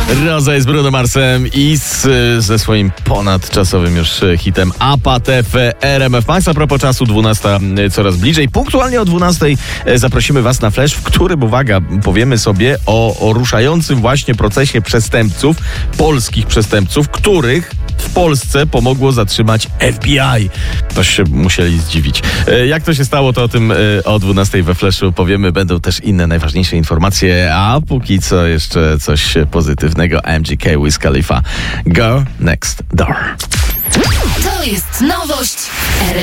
Roza jest Bruno Marsem i ze swoim ponadczasowym już hitem Apathy w RMF Max. A propos czasu, 12 coraz bliżej. Punktualnie o 12 zaprosimy Was na flash, w którym, uwaga, powiemy sobie o ruszającym właśnie procesie przestępców, polskich przestępców, których w Polsce pomogło zatrzymać FBI. To się musieli zdziwić. Jak to się stało, to o tym o 12 we Flashu powiemy. Będą też inne najważniejsze informacje, a póki co jeszcze coś pozytywnego. MGK, Wiz Khalifa. Go Next Door. To jest nowość RMF.